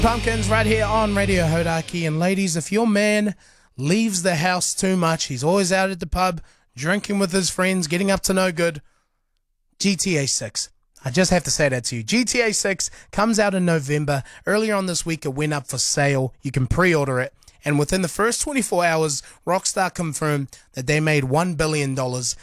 Pumpkins right here on Radio Hodaki. And ladies, if your man leaves the house too much, he's always out at the pub, drinking with his friends, getting up to no good, GTA 6. I just have to say that to you. GTA 6 comes out in November. Earlier on this week, it went up for sale. You can pre-order it. And within the first 24 hours, Rockstar confirmed that they made $1 billion